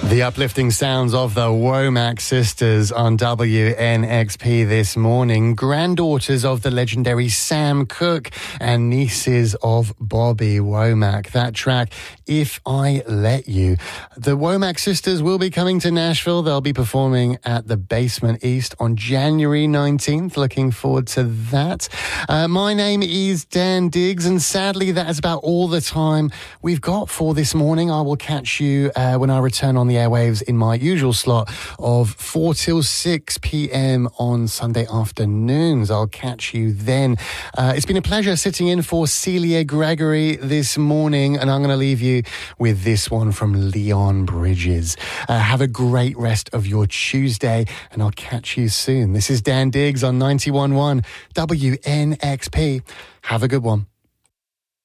The uplifting sounds of the Womack sisters on WNXP this morning. Granddaughters of the legendary Sam Cooke and nieces of Bobby Womack. That track, If I Let You. The Womack sisters will be coming to Nashville. They'll be performing at the Basement East on January 19th. Looking forward to that. My name is Dan Diggs, and sadly that is about all the time we've got for this morning. I will catch you when I return on the airwaves in my usual slot of 4 till 6 p.m. on Sunday afternoons. I'll catch you then. It's been a pleasure sitting in for Celia Gregory this morning, and I'm going to leave you with this one from Leon Bridges. Have a great rest of your Tuesday, and I'll catch you soon. This is Dan Diggs on 91.1 WNXP. Have a good one.